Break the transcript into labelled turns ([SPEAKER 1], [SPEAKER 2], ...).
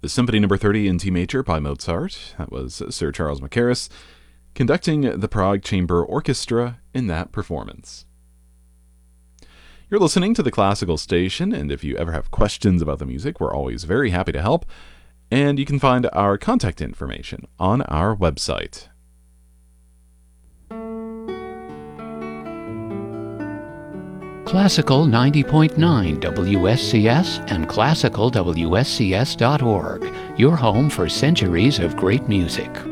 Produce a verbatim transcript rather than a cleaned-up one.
[SPEAKER 1] Symphony Number thirty in T major by Mozart. That was Sir Charles Mackerras conducting the Prague Chamber Orchestra in that performance. You're listening to the Classical Station, and if you ever have questions about the music, we're always very happy to help. And you can find our contact information on our website.
[SPEAKER 2] Classical ninety point nine W S C S and classical W S C S dot org, your home for centuries of great music.